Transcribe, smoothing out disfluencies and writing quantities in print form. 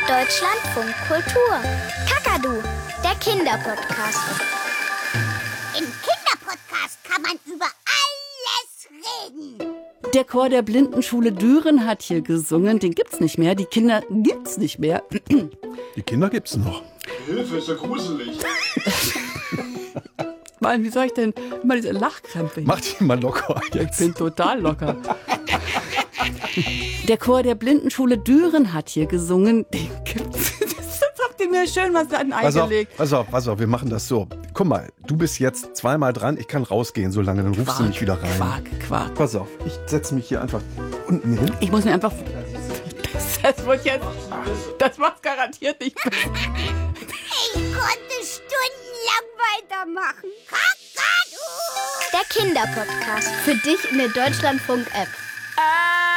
Deutschlandfunk Kultur. Kakadu, der Kinderpodcast. Im Kinderpodcast kann man über alles reden. Der Chor der Blindenschule Düren hat hier gesungen. Den gibt's nicht mehr. Die Kinder gibt's nicht mehr. Die Kinder gibt's noch. Hilfe, ist ja gruselig. Mann, wie soll ich denn immer diese Lachkrämpfe? Mach dich mal locker Ich jetzt. bin total locker. Der Chor der Blindenschule Düren hat hier gesungen. Den gibt's. Das habt ihr mir schön was an eingelegt. Pass auf, wir machen das so. Guck mal, du bist jetzt zweimal dran, ich kann rausgehen so lange, dann rufst du mich wieder rein. Quark. Pass auf, ich setze mich hier einfach unten hin. Ich muss mir einfach... Das wird jetzt... Das macht garantiert nicht. Ich konnte stundenlang weitermachen. Kakadu! Der Kinderpodcast. Für dich in der Deutschlandfunk-App.